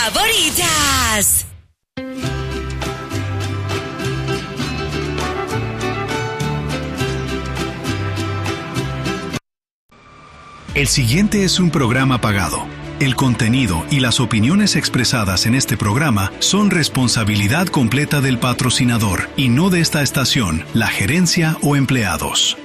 favoritas. El siguiente es un programa pagado. El contenido y las opiniones expresadas en este programa son responsabilidad completa del patrocinador y no de esta estación, la gerencia o empleados.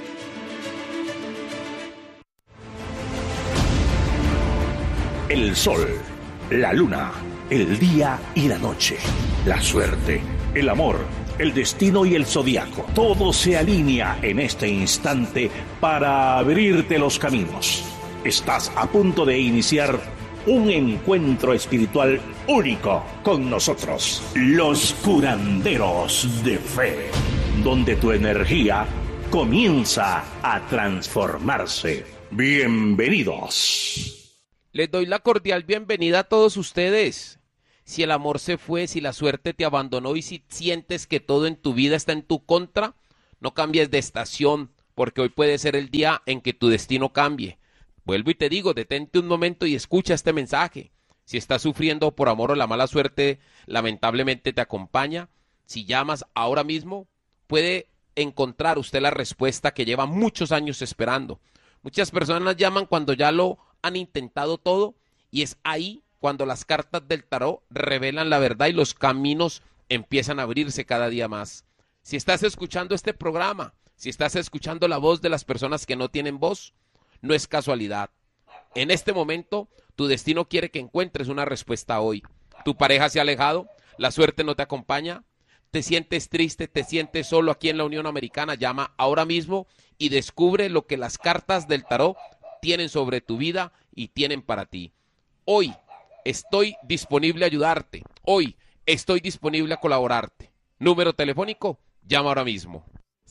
El sol, la luna, el día y la noche, la suerte, el amor, el destino y el zodiaco. Todo se alinea en este instante para abrirte los caminos. Estás a punto de iniciar un encuentro espiritual único con nosotros, los curanderos de fe, donde tu energía comienza a transformarse. Bienvenidos. Les doy la cordial bienvenida a todos ustedes. Si el amor se fue, si la suerte te abandonó y si sientes que todo en tu vida está en tu contra, no cambies de estación, porque hoy puede ser el día en que tu destino cambie. Vuelvo y te digo, detente un momento y escucha este mensaje. Si estás sufriendo por amor o la mala suerte, lamentablemente te acompaña. Si llamas ahora mismo, puede encontrar usted la respuesta que lleva muchos años esperando. Muchas personas llaman cuando ya lo han intentado todo y es ahí cuando las cartas del tarot revelan la verdad y los caminos empiezan a abrirse cada día más. Si estás escuchando este programa, si estás escuchando la voz de las personas que no tienen voz, no es casualidad. En este momento, tu destino quiere que encuentres una respuesta hoy. Tu pareja se ha alejado, la suerte no te acompaña, te sientes triste, te sientes solo aquí en la Unión Americana. Llama ahora mismo y descubre lo que las cartas del tarot tienen sobre tu vida y tienen para ti. Hoy estoy disponible a ayudarte. Hoy estoy disponible a colaborarte. Número telefónico, llama ahora mismo.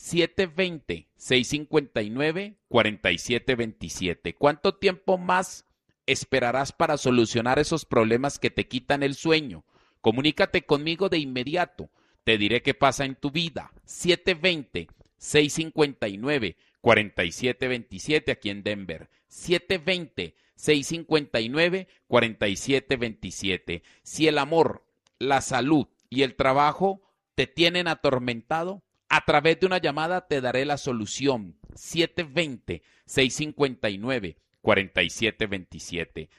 720-659-4727. ¿Cuánto tiempo más esperarás para solucionar esos problemas que te quitan el sueño? Comunícate conmigo de inmediato. Te diré qué pasa en tu vida. 720-659-4727 aquí en Denver. 720-659-4727. Si el amor, la salud y el trabajo te tienen atormentado, a través de una llamada te daré la solución. 720-659-4727.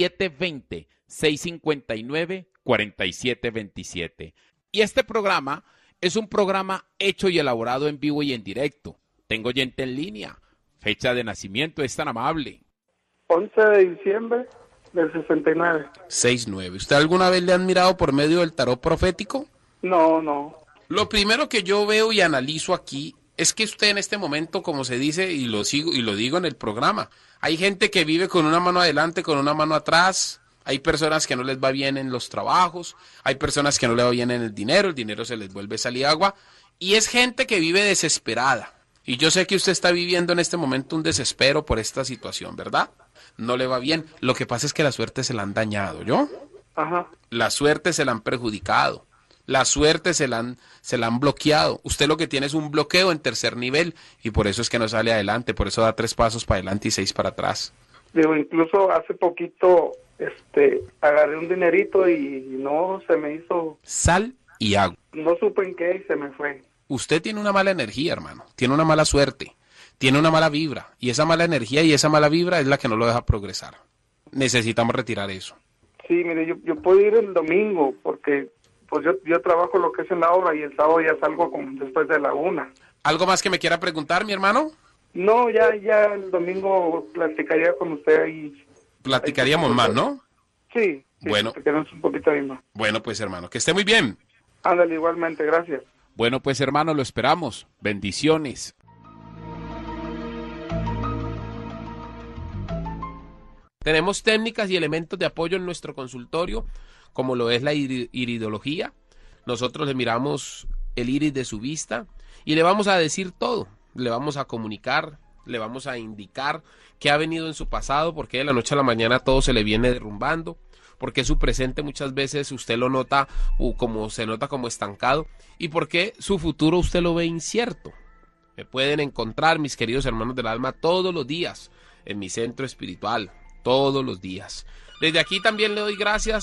720-659-4727. Y este programa es un programa hecho y elaborado en vivo y en directo. Tengo oyente en línea. Fecha de nacimiento, es tan amable. 11 de diciembre del 69. 69. ¿Usted alguna vez le han mirado por medio del tarot profético? No. Lo primero que yo veo y analizo aquí es que usted en este momento, como se dice, y lo digo en el programa, hay gente que vive con una mano adelante, con una mano atrás, hay personas que no les va bien en los trabajos, hay personas que no les va bien en el dinero se les vuelve salir agua, y es gente que vive desesperada. Y yo sé que usted está viviendo en este momento un desespero por esta situación, ¿verdad? No le va bien. Lo que pasa es que la suerte se la han dañado, ¿yo? Ajá. La suerte se la han perjudicado. La suerte se la han bloqueado. Usted lo que tiene es un bloqueo en tercer nivel y por eso es que no sale adelante. Por eso da 3 pasos para adelante y 6 para atrás. Digo, incluso hace poquito agarré un dinerito y no se me hizo... Sal y agua. No supe en qué y se me fue. Usted tiene una mala energía, hermano. Tiene una mala suerte. Tiene una mala vibra. Y esa mala energía y esa mala vibra es la que no lo deja progresar. Necesitamos retirar eso. Sí, mire, yo puedo ir el domingo porque... Pues yo trabajo lo que es en la obra y el sábado ya salgo después de la 1. ¿Algo más que me quiera preguntar, mi hermano? No, ya el domingo platicaría con usted ahí. Platicaríamos más, ¿no? Sí, bueno. Platicaríamos un poquito más. Bueno, pues hermano, que esté muy bien. Ándale, igualmente, gracias. Bueno, pues hermano, lo esperamos. Bendiciones. Tenemos técnicas y elementos de apoyo en nuestro consultorio, como lo es la iridología. Nosotros le miramos el iris de su vista y le vamos a decir todo. Le vamos a comunicar, le vamos a indicar qué ha venido en su pasado, porque de la noche a la mañana todo se le viene derrumbando, porque su presente muchas veces usted lo nota como se nota como estancado y porque su futuro usted lo ve incierto. Me pueden encontrar, mis queridos hermanos del alma, todos los días en mi centro espiritual, todos los días. Desde aquí también le doy gracias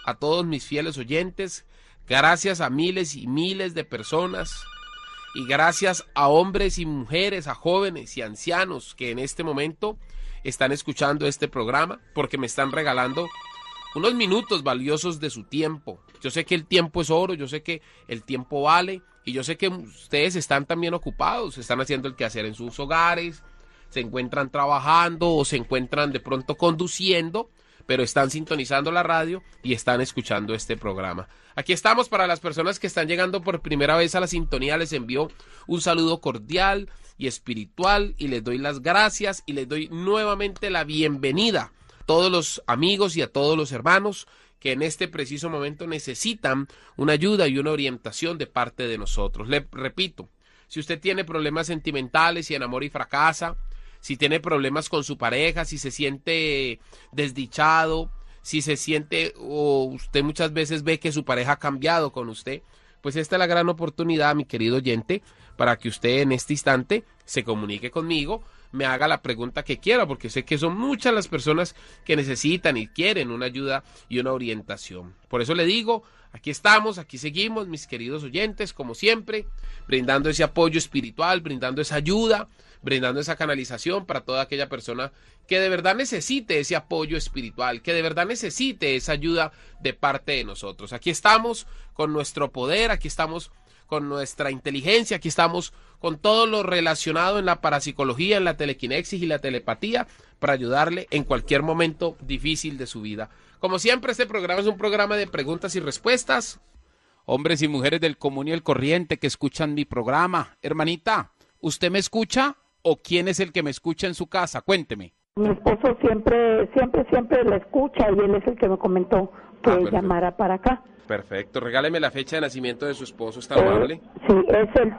a todos mis fieles oyentes, gracias a miles y miles de personas y gracias a hombres y mujeres, a jóvenes y ancianos que en este momento están escuchando este programa porque me están regalando unos minutos valiosos de su tiempo. Yo sé que el tiempo es oro, yo sé que el tiempo vale y yo sé que ustedes están también ocupados, están haciendo el quehacer en sus hogares, se encuentran trabajando o se encuentran de pronto conduciendo, pero están sintonizando la radio y están escuchando este programa. Aquí estamos para las personas que están llegando por primera vez a la sintonía, les envío un saludo cordial y espiritual y les doy las gracias y les doy nuevamente la bienvenida a todos los amigos y a todos los hermanos que en este preciso momento necesitan una ayuda y una orientación de parte de nosotros. Le repito, si usted tiene problemas sentimentales y enamora y fracasa, si tiene problemas con su pareja, si se siente desdichado, si se siente o usted muchas veces ve que su pareja ha cambiado con usted, pues esta es la gran oportunidad, mi querido oyente, para que usted en este instante se comunique conmigo, me haga la pregunta que quiera, porque sé que son muchas las personas que necesitan y quieren una ayuda y una orientación. Por eso le digo, aquí estamos, aquí seguimos, mis queridos oyentes, como siempre, brindando ese apoyo espiritual, brindando esa ayuda, brindando esa canalización para toda aquella persona que de verdad necesite ese apoyo espiritual, que de verdad necesite esa ayuda de parte de nosotros. Aquí estamos con nuestro poder, aquí estamos con nuestra inteligencia, aquí estamos con todo lo relacionado en la parapsicología, en la telequinesis y la telepatía para ayudarle en cualquier momento difícil de su vida. Como siempre, este programa es un programa de preguntas y respuestas. Hombres y mujeres del común y el corriente que escuchan mi programa. Hermanita, ¿usted me escucha o quién es el que me escucha en su casa? Cuénteme. Mi esposo siempre la escucha y él es el que me comentó que llamara para acá. Perfecto, regáleme la fecha de nacimiento de su esposo, ¿está amable? Sí, es el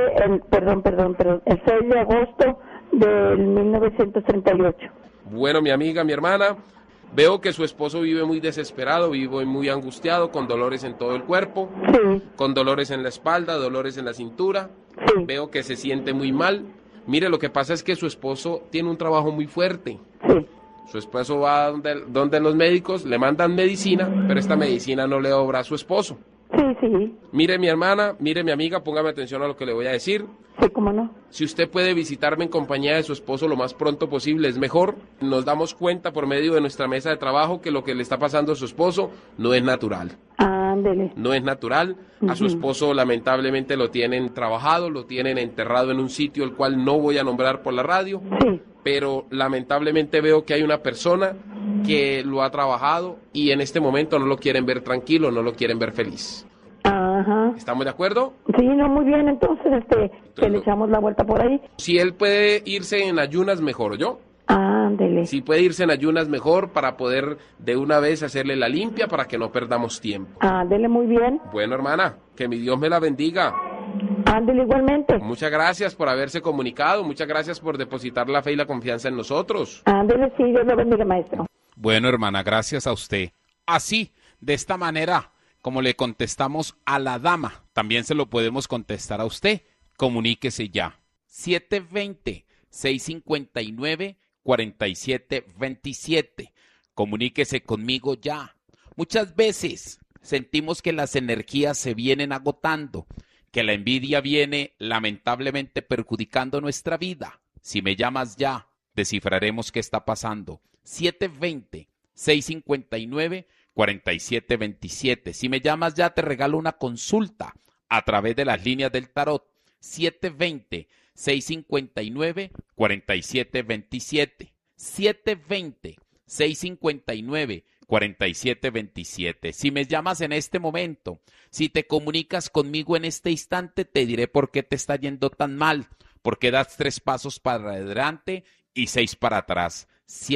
6 de agosto del 1938. Bueno, mi amiga, mi hermana, veo que su esposo vive muy desesperado, vive muy angustiado, con dolores en todo el cuerpo, sí, con dolores en la espalda, dolores en la cintura, sí, veo que se siente muy mal. Mire, lo que pasa es que su esposo tiene un trabajo muy fuerte. sí. Su esposo va donde los médicos, le mandan medicina, pero esta medicina no le obra a su esposo. Sí, sí. Mire mi hermana, mire mi amiga, póngame atención a lo que le voy a decir. Sí, cómo no. Si usted puede visitarme en compañía de su esposo lo más pronto posible, es mejor. Nos damos cuenta por medio de nuestra mesa de trabajo que lo que le está pasando a su esposo no es natural. Ándele. No es natural. A su esposo lamentablemente lo tienen trabajado, lo tienen enterrado en un sitio el cual no voy a nombrar por la radio. Sí. Pero lamentablemente veo que hay una persona que lo ha trabajado y en este momento no lo quieren ver tranquilo, no lo quieren ver feliz. Ajá. ¿Estamos de acuerdo? Sí, no, muy bien, entonces, que le echamos la vuelta por ahí. Si él puede irse en ayunas, mejor, ¿yo? Ándele. Si puede irse en ayunas, mejor, para poder de una vez hacerle la limpia para que no perdamos tiempo. Ándele, muy bien. Bueno, hermana, que mi Dios me la bendiga. Ándele igualmente. Muchas gracias por haberse comunicado, muchas gracias por depositar la fe y la confianza en nosotros. Ándele, sí, Dios lo bendiga, maestro. Bueno, hermana, gracias a usted. Así, de esta manera, como le contestamos a la dama, también se lo podemos contestar a usted. Comuníquese ya. 720-659-4727. Comuníquese conmigo ya. Muchas veces sentimos que las energías se vienen agotando, que la envidia viene lamentablemente perjudicando nuestra vida. Si me llamas ya, descifraremos qué está pasando. 720-659-4727. Si me llamas ya, te regalo una consulta a través de las líneas del tarot. 720-659-4727. 720-659-4727. Si me llamas en este momento, si te comunicas conmigo en este instante, te diré por qué te está yendo tan mal, por qué das 3 pasos para adelante y 6 para atrás.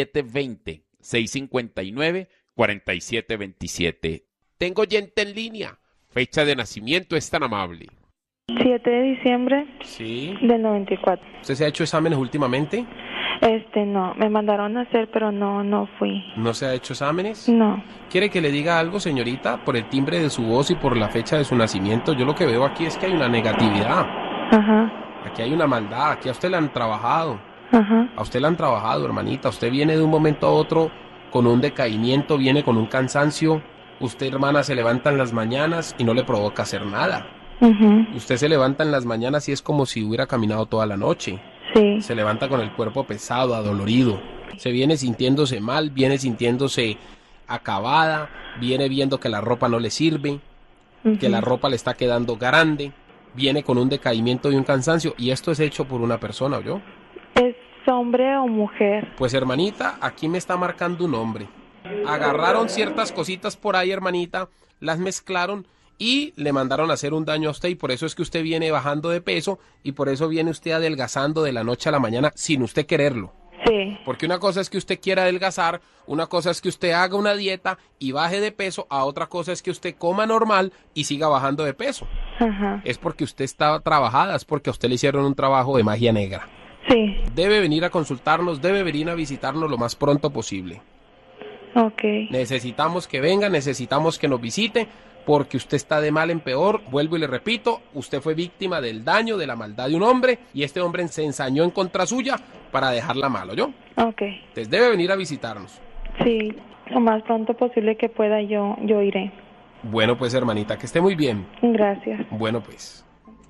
720-659-4727. Tengo oyente en línea. Fecha de nacimiento es tan amable. 7 de diciembre Sí. del 94. ¿Usted se ha hecho exámenes últimamente? No, me mandaron a hacer, pero no fui. ¿No se ha hecho exámenes? No. ¿Quiere que le diga algo, señorita? Por el timbre de su voz y por la fecha de su nacimiento, yo lo que veo aquí es que hay una negatividad. Ajá. Aquí hay una maldad, aquí a usted le han trabajado. Ajá. A usted le han trabajado, hermanita. Usted viene de un momento a otro con un decaimiento, viene con un cansancio, Usted, hermana, se levanta en las mañanas y no le provoca hacer nada. Usted se levanta en las mañanas y es como si hubiera caminado toda la noche. Sí. Se levanta con el cuerpo pesado, adolorido. Se viene sintiéndose mal, viene sintiéndose acabada, viene viendo que la ropa no le sirve, que la ropa le está quedando grande, viene con un decaimiento y un cansancio, y esto es hecho por una persona, ¿oyó? ¿Es hombre o mujer? Pues, hermanita, aquí me está marcando un hombre. Agarraron ciertas cositas por ahí, hermanita, las mezclaron y le mandaron a hacer un daño a usted, y por eso es que usted viene bajando de peso y por eso viene usted adelgazando de la noche a la mañana sin usted quererlo. Sí. Porque una cosa es que usted quiera adelgazar, una cosa es que usted haga una dieta y baje de peso, a otra cosa es que usted coma normal y siga bajando de peso. Es porque usted está trabajada, es porque a usted le hicieron un trabajo de magia negra. Sí. Debe venir a consultarnos, debe venir a visitarnos lo más pronto posible. Ok. Necesitamos que venga, necesitamos que nos visite, porque usted está de mal en peor. Vuelvo y le repito, usted fue víctima del daño, de la maldad de un hombre, y este hombre se ensañó en contra suya para dejarla mal, ¿oyó? Ok. Entonces debe venir a visitarnos. Sí, lo más pronto posible que pueda yo iré. Bueno, pues, hermanita, que esté muy bien. Gracias. Bueno, pues.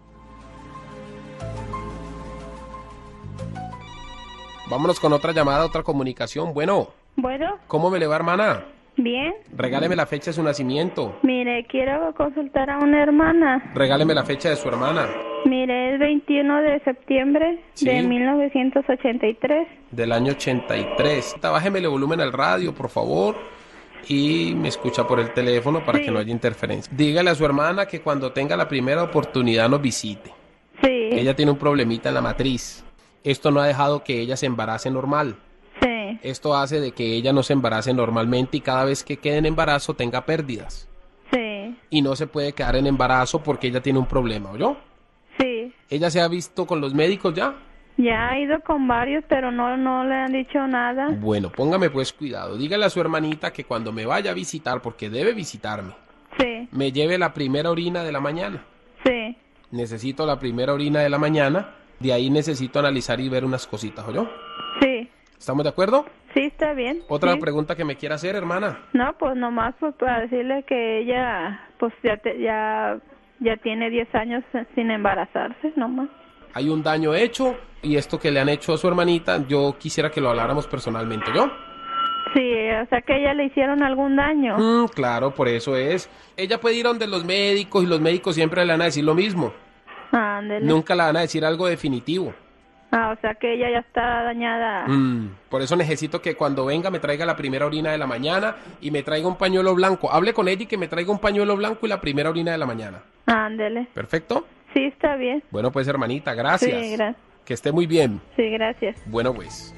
Vámonos con otra llamada, otra comunicación. Bueno, ¿cómo me le va, hermana? Bien. Regáleme la fecha de su nacimiento. Mire, quiero consultar a una hermana. Regáleme la fecha de su hermana. Mire, es 21 de septiembre de 1983. Del año 83. Bájeme el volumen al radio, por favor, y me escucha por el teléfono para que no haya interferencia. Dígale a su hermana que cuando tenga la primera oportunidad nos visite. Sí. Ella tiene un problemita en la matriz. Esto no ha dejado que ella se embarace normal. Sí. Esto hace de que ella no se embarace normalmente y cada vez que quede en embarazo tenga pérdidas. Sí. Y no se puede quedar en embarazo porque ella tiene un problema, ¿oyó? Sí. ¿Ella se ha visto con los médicos ya? Ya ha ido con varios, pero no le han dicho nada. Bueno, póngame pues cuidado. Dígale a su hermanita que cuando me vaya a visitar, porque debe visitarme, Sí. me lleve la primera orina de la mañana. Sí. Necesito la primera orina de la mañana. De ahí necesito analizar y ver unas cositas, ¿oyó? Sí. ¿Estamos de acuerdo? Sí, está bien. ¿Otra Sí. pregunta que me quiera hacer, hermana? No, pues nomás pues para decirle que ella pues ya tiene 10 años sin embarazarse, nomás. Hay un daño hecho y esto que le han hecho a su hermanita, yo quisiera que lo habláramos personalmente, ¿yo? Sí, o sea que a ella le hicieron algún daño. Claro, por eso es. Ella puede ir a donde los médicos y los médicos siempre le van a decir lo mismo. Ándele. Nunca le van a decir algo definitivo. O sea que ella ya está dañada. Por eso necesito que cuando venga me traiga la primera orina de la mañana y me traiga un pañuelo blanco. Hable con ella y que me traiga un pañuelo blanco y la primera orina de la mañana. Ándele. ¿Perfecto? Sí, está bien. Bueno, pues, hermanita, gracias. Sí, gracias. Que esté muy bien. Sí, gracias. Bueno, pues.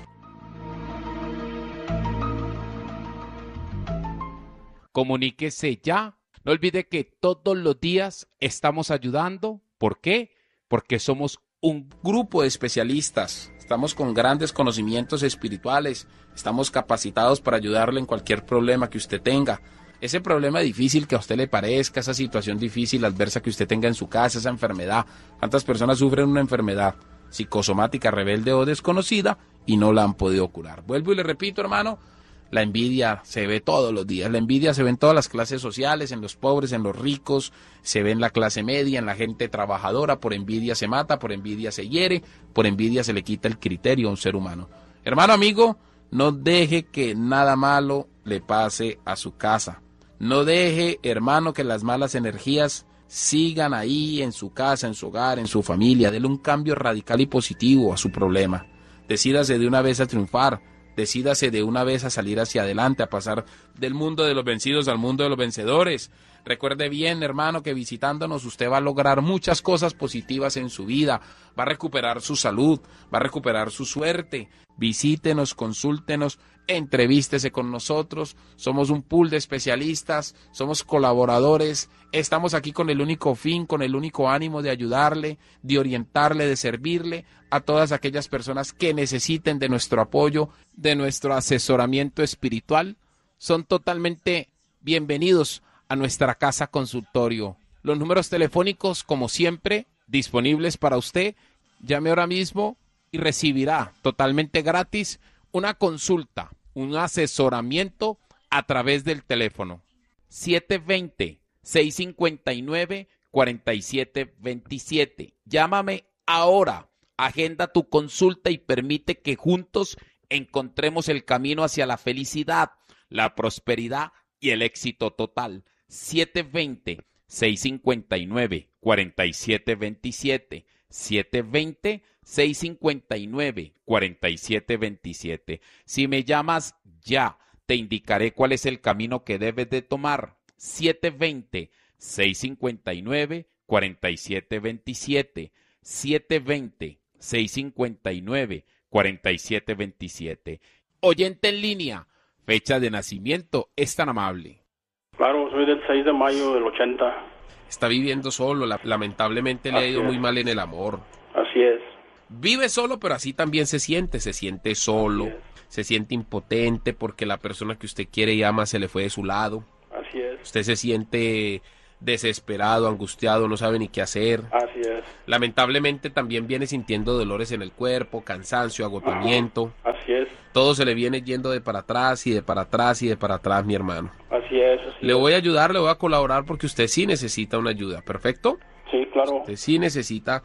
Comuníquese ya. No olvide que todos los días estamos ayudando. ¿Por qué? Porque somos un grupo de especialistas. Estamos con grandes conocimientos espirituales. Estamos capacitados para ayudarle en cualquier problema que usted tenga. Ese problema difícil que a usted le parezca, esa situación difícil, adversa que usted tenga en su casa, esa enfermedad. ¿Cuántas personas sufren una enfermedad psicosomática rebelde o desconocida y no la han podido curar? Vuelvo y le repito, hermano, la envidia se ve todos los días. La envidia se ve en todas las clases sociales, en los pobres, en los ricos, se ve en la clase media, en la gente trabajadora. Por envidia se mata, por envidia se hiere, por envidia se le quita el criterio a un ser humano. Hermano, amigo, no deje que nada malo le pase a su casa. No deje, hermano, que las malas energías sigan ahí en su casa, en su hogar, en su familia. Dele un cambio radical y positivo a su problema. Decídase de una vez a triunfar. Decídase de una vez a salir hacia adelante, a pasar del mundo de los vencidos al mundo de los vencedores. Recuerde bien, hermano, que visitándonos usted va a lograr muchas cosas positivas en su vida. Va a recuperar su salud, va a recuperar su suerte. Visítenos, consúltenos, entrevístese con nosotros. Somos un pool de especialistas, somos colaboradores. Estamos aquí con el único fin, con el único ánimo de ayudarle, de orientarle, de servirle a todas aquellas personas que necesiten de nuestro apoyo, de nuestro asesoramiento espiritual. Son totalmente bienvenidos a nuestra casa consultorio. Los números telefónicos, como siempre, disponibles para usted. Llame ahora mismo y recibirá totalmente gratis una consulta, un asesoramiento a través del teléfono. 720-659-4727. Llámame ahora, agenda tu consulta y permite que juntos encontremos el camino hacia la felicidad, la prosperidad y el éxito total. 720-659-4727. 720-659-4727. Si me llamas ya, te indicaré cuál es el camino que debes de tomar. 720-659-4727. 720-659-4727. Oyente en línea, fecha de nacimiento, es tan amable. Claro, soy del 6 de mayo del 80. Está viviendo solo, lamentablemente le ha ido muy mal en el amor. Así es. Vive solo, pero así también se siente solo, se siente impotente porque la persona que usted quiere y ama se le fue de su lado. Así es. Usted se siente desesperado, angustiado, no sabe ni qué hacer. Así es. Lamentablemente también viene sintiendo dolores en el cuerpo, cansancio, agotamiento. Ajá. Así es. Todo se le viene yendo de para atrás y de para atrás y de para atrás, mi hermano. Así es. Le voy a ayudar, le voy a colaborar porque usted sí necesita una ayuda, ¿perfecto? Sí, claro. Usted necesita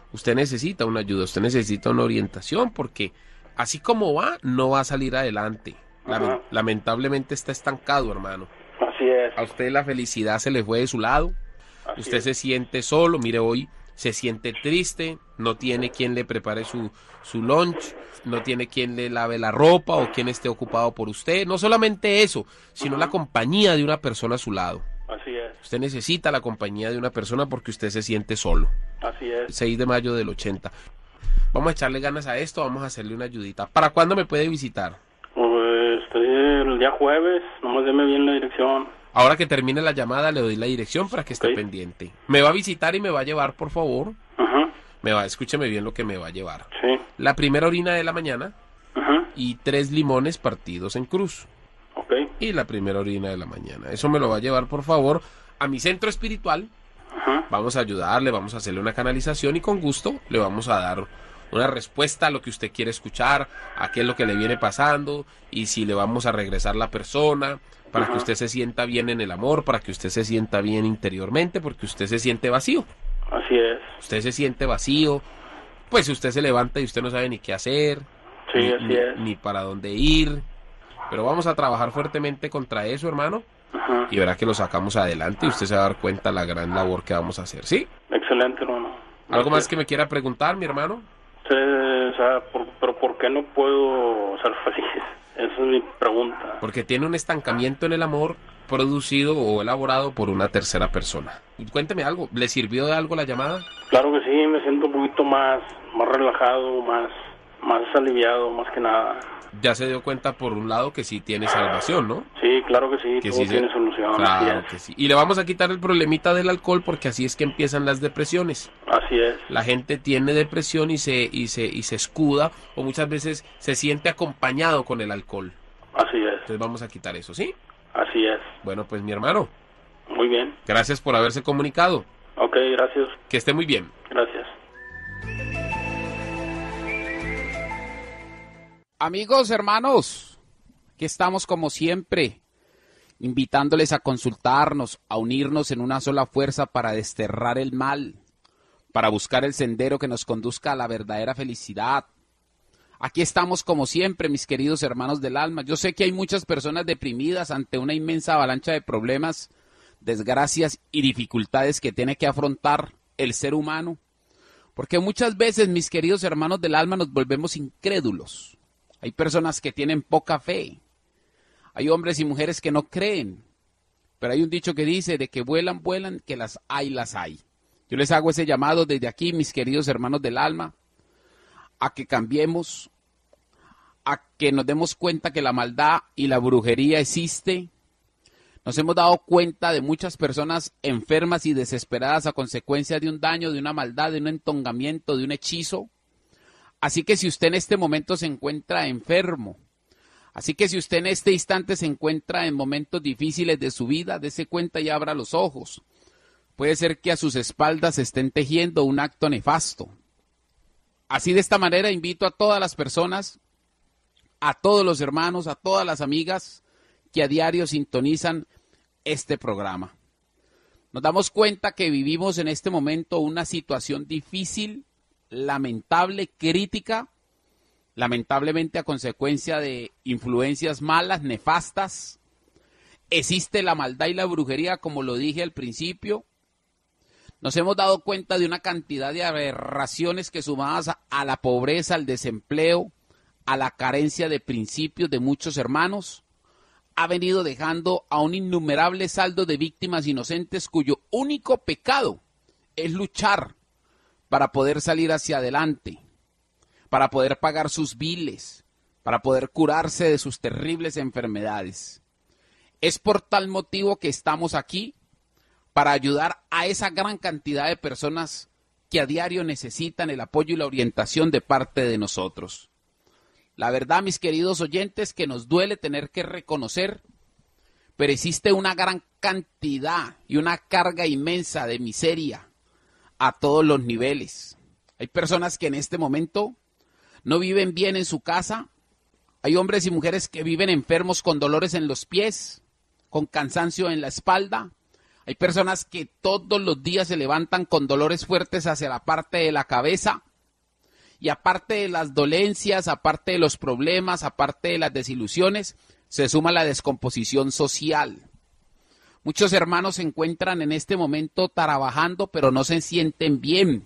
una ayuda, usted necesita una orientación porque así como va, no va a salir adelante. Lamentablemente está estancado, hermano. Así es. A usted la felicidad se le fue de su lado. Así usted es. Se siente solo, mire hoy, se siente triste, no tiene quien le prepare su lunch, no tiene quien le lave la ropa o quien esté ocupado por usted. No solamente eso, sino la compañía de una persona a su lado. Así es. Usted necesita la compañía de una persona porque usted se siente solo. Así es. 6 de mayo del 80. Vamos a echarle ganas a esto, vamos a hacerle una ayudita. ¿Para cuándo me puede visitar? Pues el día jueves, nomás deme bien la dirección. Ahora que termine la llamada le doy la dirección para que esté pendiente. Me va a visitar y me va a llevar, por favor. Escúcheme bien lo que me va a llevar. Sí. La primera orina de la mañana y 3 limones partidos en cruz. Okay. Y la primera orina de la mañana. Eso me lo va a llevar, por favor, a mi centro espiritual. Vamos a ayudarle, vamos a hacerle una canalización y con gusto le vamos a dar una respuesta a lo que usted quiere escuchar, a qué es lo que le viene pasando y si le vamos a regresar la persona para que usted se sienta bien en el amor, para que usted se sienta bien interiormente, porque usted se siente vacío. Así es. Usted se siente vacío, pues usted se levanta y usted no sabe ni qué hacer, ni para dónde ir, pero vamos a trabajar fuertemente contra eso, hermano, y verá que lo sacamos adelante y usted se va a dar cuenta de la gran labor que vamos a hacer, ¿sí? Excelente, hermano. ¿Algo más que me quiera preguntar, mi hermano? Sí, o sea, pero ¿por qué no puedo ser feliz? Esa es mi pregunta. Porque tiene un estancamiento en el amor producido o elaborado por una tercera persona. Y cuénteme algo, ¿le sirvió de algo la llamada? Claro que sí, me siento un poquito más relajado, más aliviado, más que nada. Ya se dio cuenta por un lado que sí tiene salvación, ¿no? Sí, claro que sí, todo tiene solución. Claro que sí. Y le vamos a quitar el problemita del alcohol porque así es que empiezan las depresiones. Así es. La gente tiene depresión y se escuda o muchas veces se siente acompañado con el alcohol. Así es. Entonces vamos a quitar eso, ¿sí? Así es. Bueno, pues mi hermano. Muy bien. Gracias por haberse comunicado. Ok, gracias. Que esté muy bien. Gracias. Amigos, hermanos, aquí estamos como siempre, invitándoles a consultarnos, a unirnos en una sola fuerza para desterrar el mal, para buscar el sendero que nos conduzca a la verdadera felicidad. Aquí estamos como siempre, mis queridos hermanos del alma. Yo sé que hay muchas personas deprimidas ante una inmensa avalancha de problemas, desgracias y dificultades que tiene que afrontar el ser humano, porque muchas veces, mis queridos hermanos del alma, nos volvemos incrédulos. Hay personas que tienen poca fe. Hay hombres y mujeres que no creen. Pero hay un dicho que dice de que vuelan, que las hay. Yo les hago ese llamado desde aquí, mis queridos hermanos del alma, a que cambiemos, a que nos demos cuenta que la maldad y la brujería existe. Nos hemos dado cuenta de muchas personas enfermas y desesperadas a consecuencia de un daño, de una maldad, de un entongamiento, de un hechizo. Así que si usted en este momento se encuentra enfermo, así que si usted en este instante se encuentra en momentos difíciles de su vida, dése cuenta y abra los ojos. Puede ser que a sus espaldas se estén tejiendo un acto nefasto. Así de esta manera invito a todas las personas, a todos los hermanos, a todas las amigas que a diario sintonizan este programa. Nos damos cuenta que vivimos en este momento una situación difícil, lamentable, crítica, lamentablemente a consecuencia de influencias malas, nefastas. Existe la maldad y la brujería, como lo dije al principio. Nos hemos dado cuenta de una cantidad de aberraciones que, sumadas a la pobreza, al desempleo, a la carencia de principios de muchos hermanos, ha venido dejando a un innumerable saldo de víctimas inocentes cuyo único pecado es luchar para poder salir hacia adelante, para poder pagar sus biles, para poder curarse de sus terribles enfermedades. Es por tal motivo que estamos aquí, para ayudar a esa gran cantidad de personas que a diario necesitan el apoyo y la orientación de parte de nosotros. La verdad, mis queridos oyentes, que nos duele tener que reconocer, pero existe una gran cantidad y una carga inmensa de miseria a todos los niveles. Hay personas que en este momento no viven bien en su casa. Hay hombres y mujeres que viven enfermos con dolores en los pies, con cansancio en la espalda. Hay personas que todos los días se levantan con dolores fuertes hacia la parte de la cabeza. Y aparte de las dolencias, aparte de los problemas, aparte de las desilusiones, se suma la descomposición social. Muchos hermanos se encuentran en este momento trabajando, pero no se sienten bien.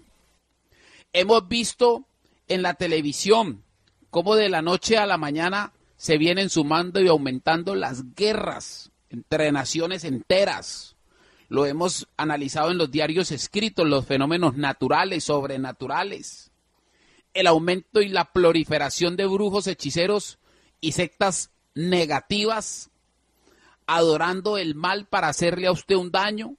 Hemos visto en la televisión cómo de la noche a la mañana se vienen sumando y aumentando las guerras entre naciones enteras. Lo hemos analizado en los diarios escritos, los fenómenos naturales, sobrenaturales. El aumento y la proliferación de brujos, hechiceros y sectas negativas, adorando el mal para hacerle a usted un daño.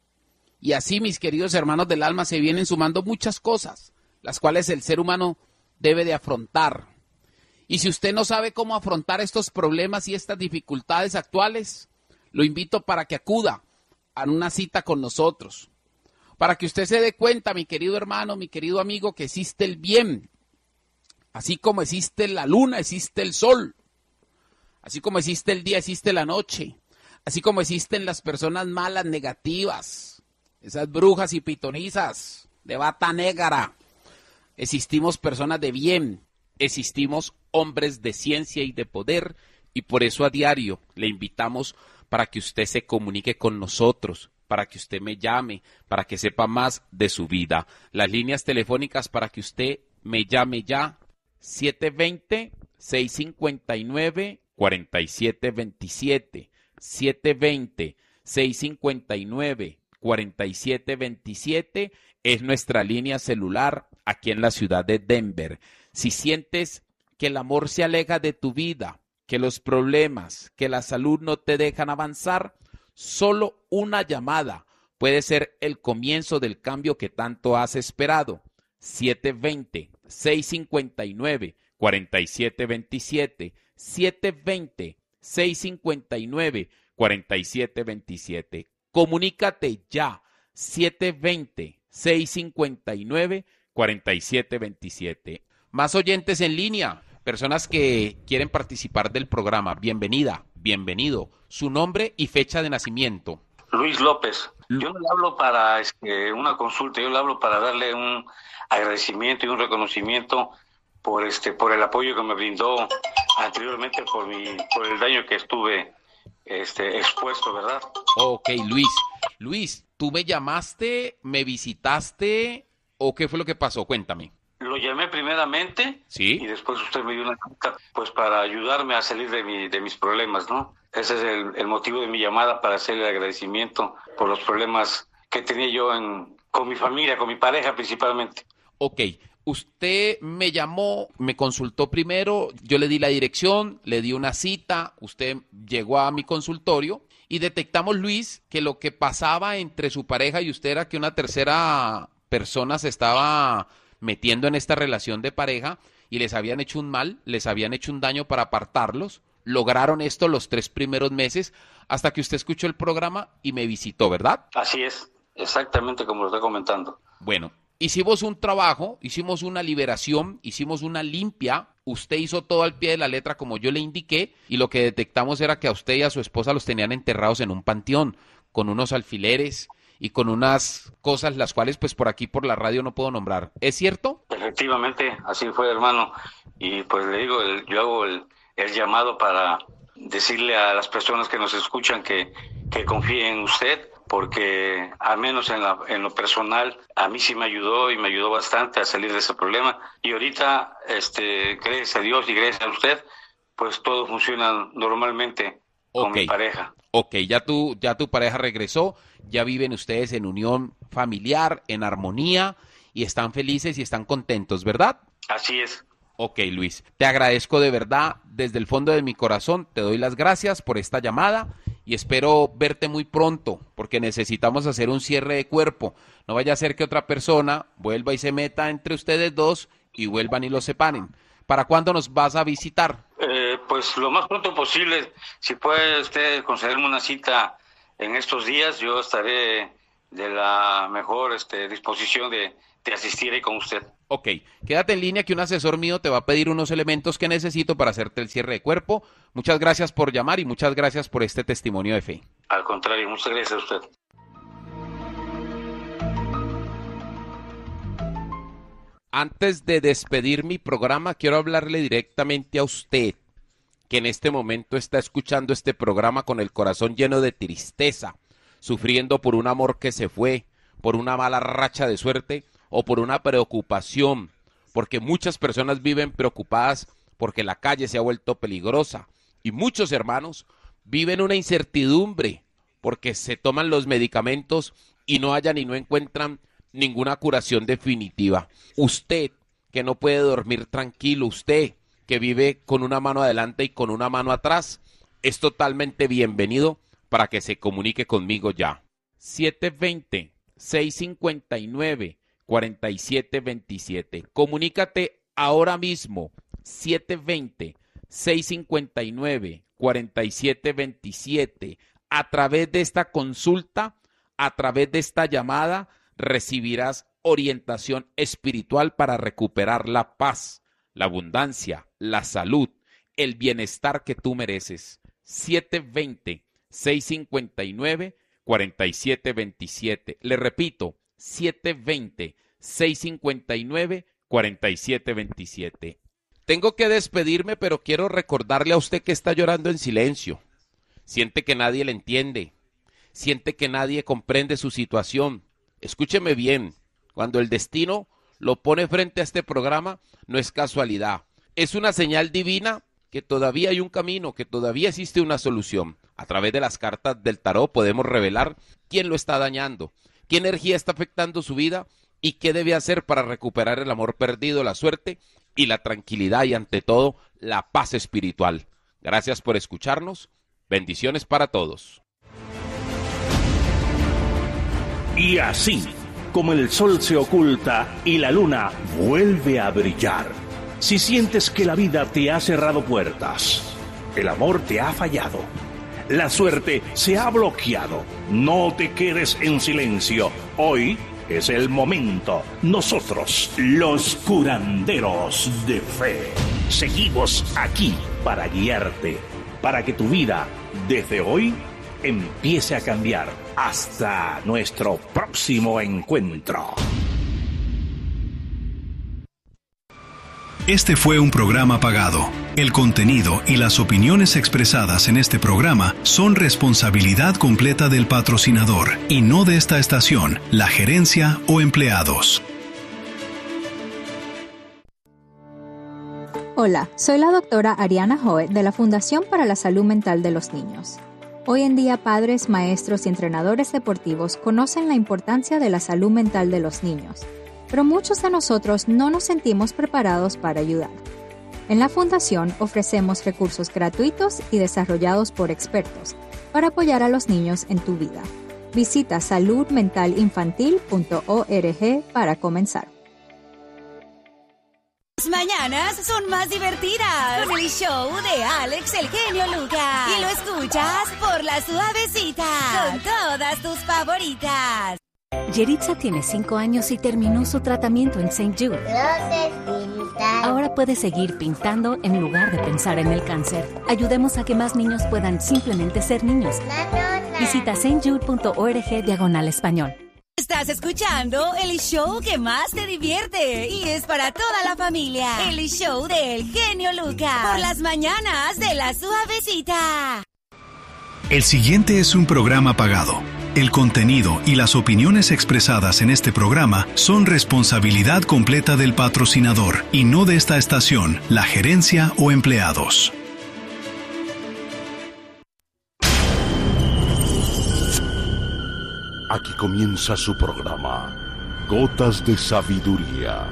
Y así, mis queridos hermanos del alma, se vienen sumando muchas cosas, las cuales el ser humano debe de afrontar. Y si usted no sabe cómo afrontar estos problemas y estas dificultades actuales, lo invito para que acuda a una cita con nosotros, para que usted se dé cuenta, mi querido hermano, mi querido amigo, que existe el bien. Así como existe la luna, existe el sol. Así como existe el día, existe la noche. Así como existen las personas malas, negativas, esas brujas y pitonizas de bata negra. Existimos personas de bien, existimos hombres de ciencia y de poder, y por eso a diario le invitamos para que usted se comunique con nosotros, para que usted me llame, para que sepa más de su vida. Las líneas telefónicas para que usted me llame ya, 720-659-4727, 720-659-4727 es nuestra línea celular aquí en la ciudad de Denver. Si sientes que el amor se aleja de tu vida, que los problemas, que la salud no te dejan avanzar, solo una llamada puede ser el comienzo del cambio que tanto has esperado. 720-659-4727, 720-659-4727. Comunícate ya, 720-659-4727. Más oyentes en línea, personas que quieren participar del programa. Bienvenida, bienvenido. Su nombre y fecha de nacimiento. Luis López. Yo no le hablo para una consulta, yo le hablo para darle un agradecimiento y un reconocimiento por el apoyo que me brindó anteriormente por el daño que estuve expuesto, ¿verdad? Ok, Luis, ¿tú me llamaste, me visitaste o qué fue lo que pasó? Cuéntame. Lo llamé primeramente, ¿sí? Y después usted me dio una carta, pues para ayudarme a salir de mis problemas, ¿no? Ese es el motivo de mi llamada, para hacer el agradecimiento por los problemas que tenía yo con mi familia, con mi pareja principalmente. Ok, usted me llamó, me consultó primero, yo le di la dirección, le di una cita, usted llegó a mi consultorio y detectamos, Luis, que lo que pasaba entre su pareja y usted era que una tercera persona se estaba metiendo en esta relación de pareja y les habían hecho un mal, les habían hecho un daño para apartarlos. Lograron esto los 3 primeros meses hasta que usted escuchó el programa y me visitó, ¿verdad? Así es, exactamente como lo está comentando. Bueno, hicimos un trabajo, hicimos una liberación, hicimos una limpia Usted hizo todo al pie de la letra como yo le indiqué y lo que detectamos era que a usted y a su esposa los tenían enterrados en un panteón con unos alfileres y con unas cosas las cuales pues por aquí por la radio no puedo nombrar. ¿Es cierto? Efectivamente, así fue, hermano. Y pues le digo, yo hago el llamado para decirle a las personas que nos escuchan que confíen en usted, porque al menos en lo personal a mí sí me ayudó y me ayudó bastante a salir de ese problema. Y ahorita, gracias a Dios y gracias a usted, pues todo funciona normalmente con mi pareja. Ok, ya tu pareja regresó, ya viven ustedes en unión familiar, en armonía, y están felices y están contentos, ¿verdad? Así es. Ok, Luis, te agradezco de verdad, desde el fondo de mi corazón, te doy las gracias por esta llamada y espero verte muy pronto, porque necesitamos hacer un cierre de cuerpo. No vaya a ser que otra persona vuelva y se meta entre ustedes dos y vuelvan y los separen. ¿Para cuándo nos vas a visitar? Pues lo más pronto posible. Si puede usted concederme una cita en estos días, yo estaré de la mejor disposición de asistir ahí con usted. Ok, quédate en línea que un asesor mío te va a pedir unos elementos que necesito para hacerte el cierre de cuerpo. Muchas gracias por llamar y muchas gracias por este testimonio de fe. Al contrario, muchas gracias a usted. Antes de despedir mi programa, quiero hablarle directamente a usted, que en este momento está escuchando este programa con el corazón lleno de tristeza, sufriendo por un amor que se fue, por una mala racha de suerte o por una preocupación, porque muchas personas viven preocupadas porque la calle se ha vuelto peligrosa y muchos hermanos viven una incertidumbre porque se toman los medicamentos y no hallan y no encuentran ninguna curación definitiva. Usted que no puede dormir tranquilo, usted que vive con una mano adelante y con una mano atrás, es totalmente bienvenido para que se comunique conmigo ya. 720-659-4727. Comunícate ahora mismo. 720-659-4727. A través de esta consulta, a través de esta llamada, recibirás orientación espiritual para recuperar la paz, la abundancia, la salud, el bienestar que tú mereces. 720-659-4727. Le repito, 720-659-4727. Tengo que despedirme, pero quiero recordarle a usted que está llorando en silencio. Siente que nadie le entiende. Siente que nadie comprende su situación. Escúcheme bien, cuando el destino lo pone frente a este programa, no es casualidad. Es una señal divina que todavía hay un camino, que todavía existe una solución. A través de las cartas del tarot podemos revelar quién lo está dañando, qué energía está afectando su vida y qué debe hacer para recuperar el amor perdido, la suerte y la tranquilidad y ante todo la paz espiritual. Gracias por escucharnos. Bendiciones para todos. Y así, como el sol se oculta y la luna vuelve a brillar, si sientes que la vida te ha cerrado puertas, el amor te ha fallado, la suerte se ha bloqueado, no te quedes en silencio. Hoy es el momento. Nosotros, los curanderos de fe, seguimos aquí para guiarte, para que tu vida, desde hoy, empiece a cambiar. Hasta nuestro próximo encuentro. Este fue un programa pagado. El contenido y las opiniones expresadas en este programa son responsabilidad completa del patrocinador y no de esta estación, la gerencia o empleados. Hola, soy la doctora Ariana Joe de la Fundación para la Salud Mental de los Niños. Hoy en día, padres, maestros y entrenadores deportivos conocen la importancia de la salud mental de los niños, pero muchos de nosotros no nos sentimos preparados para ayudar. En la Fundación ofrecemos recursos gratuitos y desarrollados por expertos para apoyar a los niños en tu vida. Visita saludmentalinfantil.org para comenzar. Las mañanas son más divertidas con el show de Alex el Genio Lucas. Y lo escuchas por La Suavecita con todas tus favoritas. Yeritza tiene 5 años y terminó su tratamiento en St. Jude. Ahora puede seguir pintando en lugar de pensar en el cáncer. Ayudemos a que más niños puedan simplemente ser niños. Visita stjude.org/español. Estás escuchando el show que más te divierte y es para toda la familia. El show del genio Lucas. Por las mañanas de La Suavecita. El siguiente es un programa pagado. El contenido y las opiniones expresadas en este programa son responsabilidad completa del patrocinador y no de esta estación, la gerencia o empleados. Aquí comienza su programa, Gotas de Sabiduría.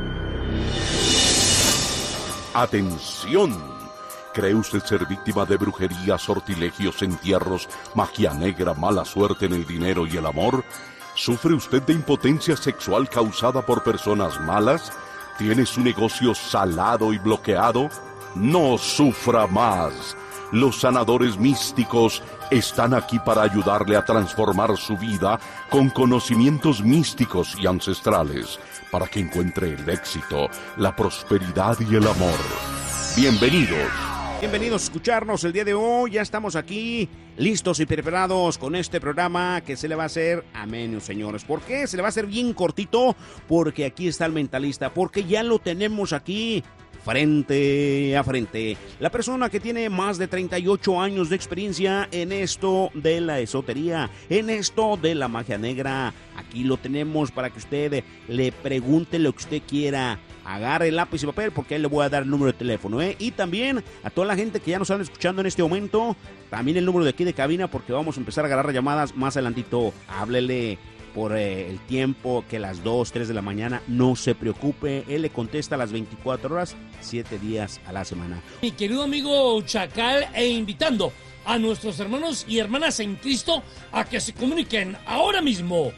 ¡Atención! ¿Cree usted ser víctima de brujería, sortilegios, entierros, magia negra, mala suerte en el dinero y el amor? ¿Sufre usted de impotencia sexual causada por personas malas? ¿Tiene su negocio salado y bloqueado? ¡No sufra más! Los sanadores místicos están aquí para ayudarle a transformar su vida con conocimientos místicos y ancestrales, para que encuentre el éxito, la prosperidad y el amor. ¡Bienvenidos! Bienvenidos a escucharnos el día de hoy. Ya estamos aquí listos y preparados con este programa que se le va a hacer ameno, señores. ¿Por qué? Se le va a hacer bien cortito, porque aquí está el mentalista, porque ya lo tenemos aquí frente a frente. La persona que tiene más de 38 años de experiencia en esto de la esotería, en esto de la magia negra. Aquí lo tenemos para que usted le pregunte lo que usted quiera. Agarre el lápiz y papel porque ahí le voy a dar el número de teléfono, Y también a toda la gente que ya nos están escuchando en este momento, también el número de aquí de cabina, porque vamos a empezar a agarrar llamadas más adelantito. Háblele por el tiempo, que las 2, 3 de la mañana, no se preocupe. Él le contesta a las 24 horas, 7 días a la semana. Mi querido amigo Chacal, invitando a nuestros hermanos y hermanas en Cristo a que se comuniquen ahora mismo.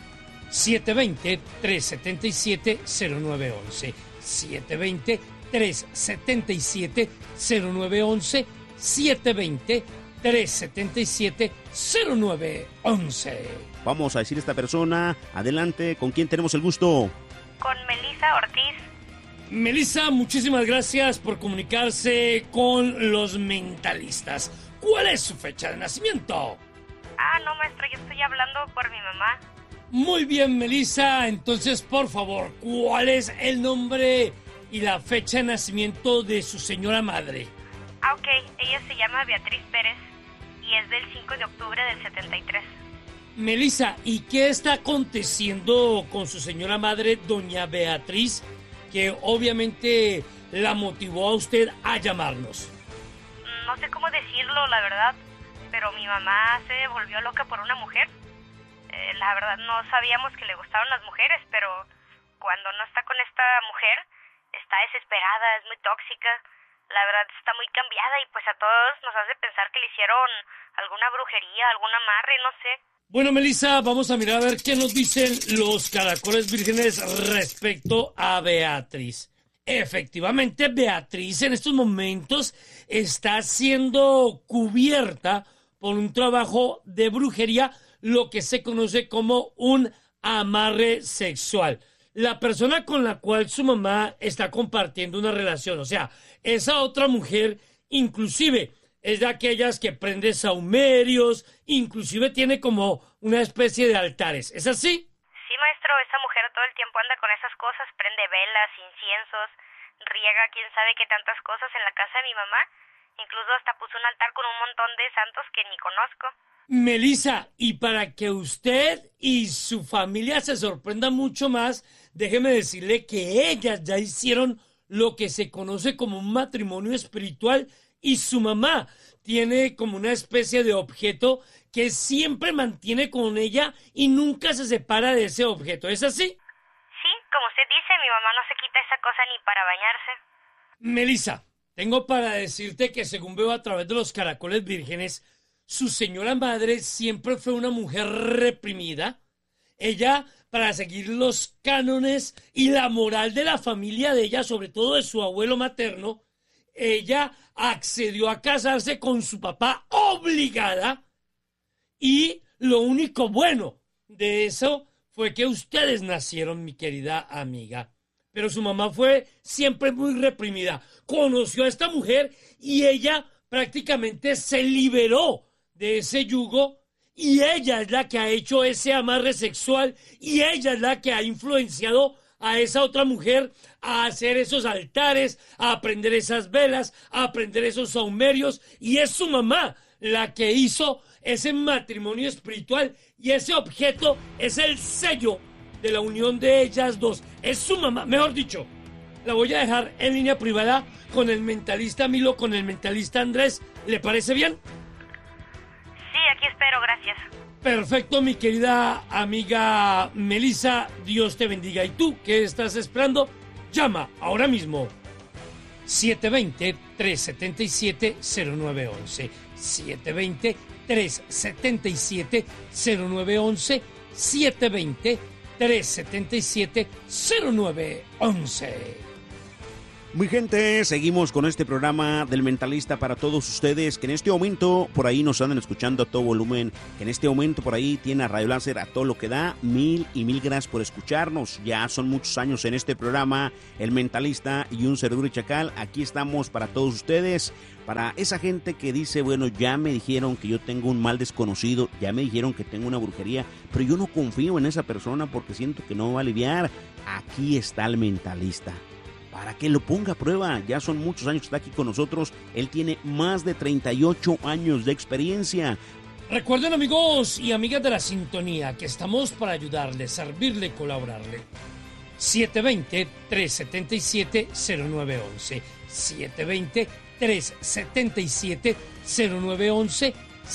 720-377-0911. 720-377-0911. 720-377-0911. Vamos a decir a esta persona, adelante, ¿con quién tenemos el gusto? Con Melissa Ortiz. Melissa, muchísimas gracias por comunicarse con los mentalistas. ¿Cuál es su fecha de nacimiento? No, maestro, yo estoy hablando por mi mamá. Muy bien, Melissa. Entonces, por favor, ¿cuál es el nombre y la fecha de nacimiento de su señora madre? Ok. Ella se llama Beatriz Pérez y es del 5 de octubre del 73. Melissa, ¿y qué está aconteciendo con su señora madre, doña Beatriz, que obviamente la motivó a usted a llamarnos? No sé cómo decirlo, la verdad, pero mi mamá se volvió loca por una mujer. La verdad no sabíamos que le gustaban las mujeres, pero cuando no está con esta mujer, está desesperada, es muy tóxica. La verdad está muy cambiada y pues a todos nos hace pensar que le hicieron alguna brujería, algún amarre, no sé. Bueno, Melissa, vamos a mirar a ver qué nos dicen los caracoles vírgenes respecto a Beatriz. Efectivamente, Beatriz en estos momentos está siendo cubierta por un trabajo de brujería, lo que se conoce como un amarre sexual. La persona con la cual su mamá está compartiendo una relación, o sea, esa otra mujer, inclusive, es de aquellas que prende sahumerios, inclusive tiene como una especie de altares. ¿Es así? Sí, maestro, esa mujer todo el tiempo anda con esas cosas, prende velas, inciensos, riega quién sabe qué tantas cosas en la casa de mi mamá. Incluso hasta puso un altar con un montón de santos que ni conozco. Melissa, y para que usted y su familia se sorprendan mucho más, déjeme decirle que ellas ya hicieron lo que se conoce como un matrimonio espiritual y su mamá tiene como una especie de objeto que siempre mantiene con ella y nunca se separa de ese objeto. ¿Es así? Sí, como usted dice, mi mamá no se quita esa cosa ni para bañarse. Melissa, tengo para decirte que según veo a través de los caracoles vírgenes, su señora madre siempre fue una mujer reprimida. Ella, para seguir los cánones y la moral de la familia de ella, sobre todo de su abuelo materno, ella accedió a casarse con su papá obligada y lo único bueno de eso fue que ustedes nacieron, mi querida amiga. Pero su mamá fue siempre muy reprimida. Conoció a esta mujer y ella prácticamente se liberó de ese yugo, y ella es la que ha hecho ese amarre sexual, y ella es la que ha influenciado a esa otra mujer a hacer esos altares, a aprender esas velas, a aprender esos saumerios, y es su mamá la que hizo ese matrimonio espiritual, y ese objeto es el sello de la unión de ellas dos. Es su mamá, mejor dicho. La voy a dejar en línea privada con el mentalista Milo, con el mentalista Andrés. ¿Le parece bien? Sí, aquí espero, gracias. Perfecto, mi querida amiga Melissa, Dios te bendiga. ¿Y tú qué estás esperando? Llama ahora mismo. 720-377-0911. 720-377-0911. 720-377-0911. Mi gente, seguimos con este programa del Mentalista para todos ustedes, que en este momento por ahí nos andan escuchando a todo volumen, que en este momento por ahí tiene a Radio Láser a todo lo que da. Mil y mil gracias por escucharnos. Ya son muchos años en este programa, El Mentalista y un servidor Chacal. Aquí estamos para todos ustedes, para esa gente que dice, bueno, ya me dijeron que yo tengo un mal desconocido, ya me dijeron que tengo una brujería, pero yo no confío en esa persona porque siento que no va a aliviar. Aquí está el Mentalista, para que lo ponga a prueba. Ya son muchos años que está aquí con nosotros. Él tiene más de 38 años de experiencia. Recuerden, amigos y amigas de la sintonía, que estamos para ayudarle, servirle, colaborarle. 720-377-0911. 720-377-0911.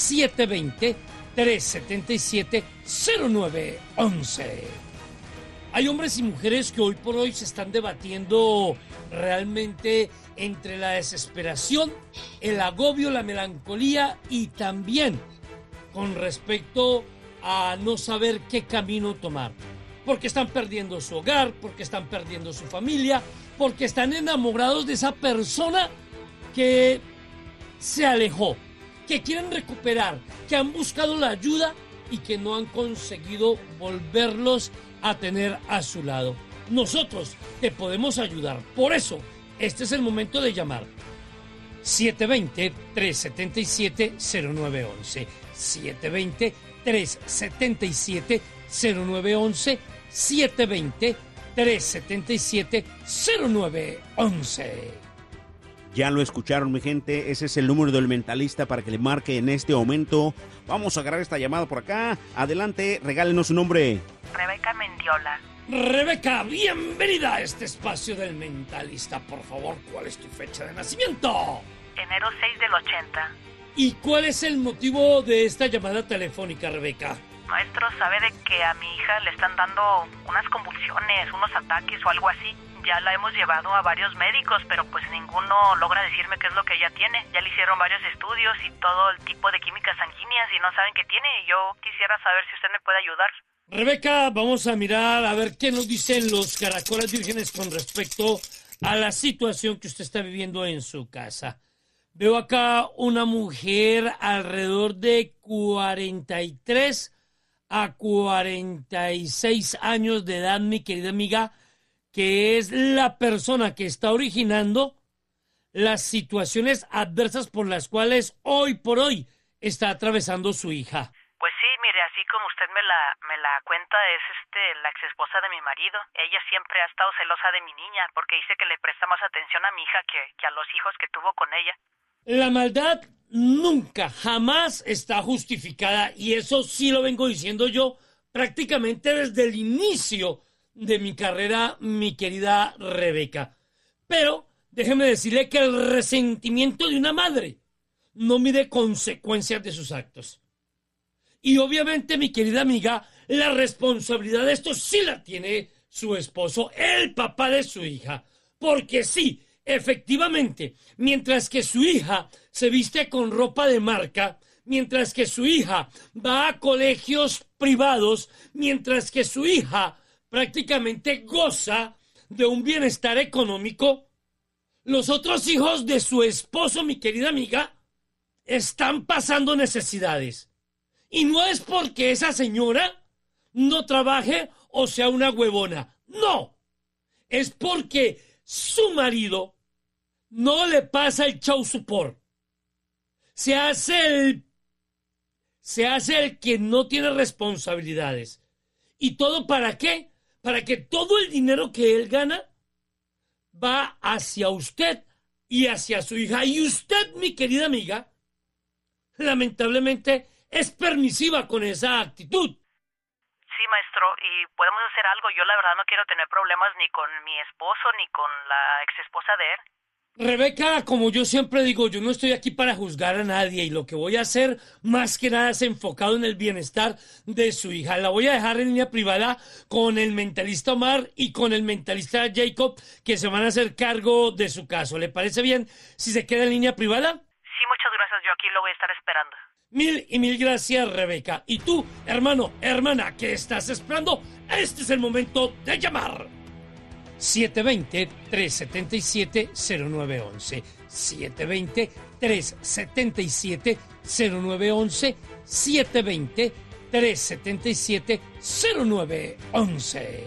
720-377-0911. Hay hombres y mujeres que hoy por hoy se están debatiendo realmente entre la desesperación, el agobio, la melancolía, y también con respecto a no saber qué camino tomar. Porque están perdiendo su hogar, porque están perdiendo su familia, porque están enamorados de esa persona que se alejó, que quieren recuperar, que han buscado la ayuda y que no han conseguido volverlos a tener a su lado. Nosotros te podemos ayudar. Por eso, este es el momento de llamar. 720-377-0911. 720-377-0911. 720-377-0911. Ya lo escucharon, mi gente. Ese es el número del Mentalista para que le marque en este momento. Vamos a agarrar esta llamada por acá. Adelante, regálenos su nombre. Rebeca Mendiola. Rebeca, bienvenida a este espacio del Mentalista. Por favor, ¿cuál es tu fecha de nacimiento? Enero 6 del 80. ¿Y cuál es el motivo de esta llamada telefónica, Rebeca? Maestro, sabe de que a mi hija le están dando unas convulsiones, unos ataques o algo así. Ya la hemos llevado a varios médicos, pero pues ninguno logra decirme qué es lo que ella tiene. Ya le hicieron varios estudios y todo el tipo de químicas sanguíneas y no saben qué tiene. Y yo quisiera saber si usted me puede ayudar. Rebeca, vamos a mirar a ver qué nos dicen los caracoles vírgenes con respecto a la situación que usted está viviendo en su casa. Veo acá una mujer alrededor de 43 a 46 años de edad, mi querida amiga, que es la persona que está originando las situaciones adversas por las cuales hoy por hoy está atravesando su hija. Pues sí, mire, así como usted me la cuenta, es la ex esposa de mi marido. Ella siempre ha estado celosa de mi niña porque dice que le presta más atención a mi hija que a los hijos que tuvo con ella. La maldad nunca, jamás está justificada, y eso sí lo vengo diciendo yo prácticamente desde el inicio de mi carrera, mi querida Rebeca. Pero déjeme decirle que el resentimiento de una madre no mide consecuencias de sus actos. Y obviamente, mi querida amiga, la responsabilidad de esto sí la tiene su esposo, el papá de su hija. Porque sí, efectivamente, mientras que su hija se viste con ropa de marca, mientras que su hija va a colegios privados, mientras que su hija prácticamente goza de un bienestar económico, los otros hijos de su esposo, mi querida amiga, están pasando necesidades. Y no es porque esa señora no trabaje o sea una huevona. No, es porque su marido no le pasa el child support. Se hace el que no tiene responsabilidades. ¿Y todo para qué? Para que todo el dinero que él gana va hacia usted y hacia su hija. Y usted, mi querida amiga, lamentablemente es permisiva con esa actitud. Sí, maestro, y podemos hacer algo. Yo la verdad no quiero tener problemas ni con mi esposo ni con la exesposa de él. Rebeca, como yo siempre digo, yo no estoy aquí para juzgar a nadie y lo que voy a hacer más que nada es enfocado en el bienestar de su hija. La voy a dejar en línea privada con el mentalista Omar y con el mentalista Jacob, que se van a hacer cargo de su caso. ¿Le parece bien si se queda en línea privada? Sí, muchas gracias. Yo aquí lo voy a estar esperando. Mil gracias, Rebeca. Y tú, hermano, hermana, ¿qué estás esperando? Este es el momento de llamar. 720-377-0911. 720-377-0911. 720-377-0911.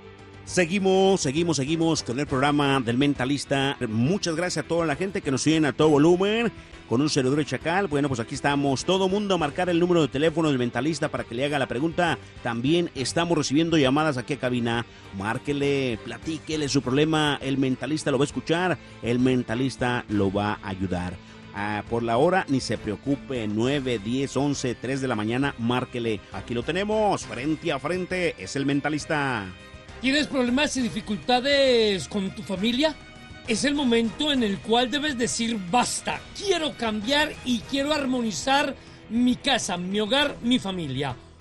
Seguimos con el programa del Mentalista. Muchas gracias a toda la gente que nos siguen a todo volumen con un servidor de Chacal. Bueno, pues aquí estamos. Todo mundo a marcar el número de teléfono del Mentalista para que le haga la pregunta. También estamos recibiendo llamadas aquí a cabina. Márquele, platíquele su problema. El Mentalista lo va a escuchar. El Mentalista lo va a ayudar. Por la hora, ni se preocupe, 9, 10, 11, 3 de la mañana, márquele. Aquí lo tenemos, frente a frente, es el Mentalista. ¿Tienes problemas y dificultades con tu familia? Es el momento en el cual debes decir basta. Quiero cambiar y quiero armonizar mi casa, mi hogar, mi familia.